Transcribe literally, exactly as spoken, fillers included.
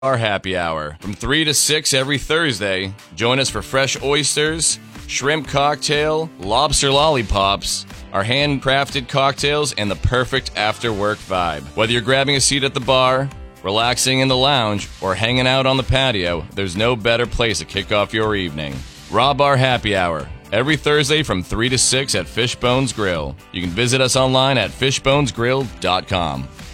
Our happy hour from three to six every Thursday. Join us for fresh oysters, shrimp cocktail, lobster lollipops, our handcrafted cocktails, and the perfect after-work vibe. Whether you're grabbing a seat at the bar, relaxing in the lounge, or hanging out on the patio, there's no better place to kick off your evening. Raw Bar Happy Hour, every Thursday from three to six at Fishbones Grill. You can visit us online at fishbones grill dot com.